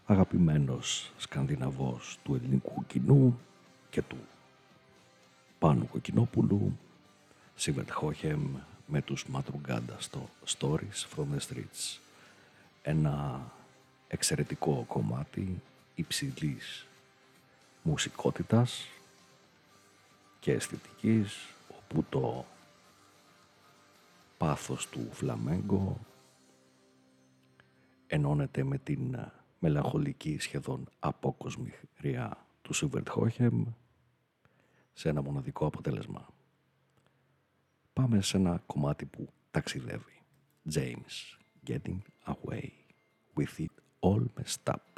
αγαπημένος Σκανδιναβός του ελληνικού κοινού και του Πάνου Κοκκινόπουλου, Σίβερτ Χόχεμ με τους Ματρουγκάντα στο Stories from the Streets. Ένα εξαιρετικό κομμάτι υψηλής μουσικότητας και αισθητικής, όπου το πάθος του φλαμέγκο ενώνεται με την μελαγχολική σχεδόν απόκοσμη χρειά του Σίβερτ Χόχεμ σε ένα μοναδικό αποτέλεσμα. Πάμε σε ένα κομμάτι που ταξιδεύει. James, Getting Away with It All Messed Up.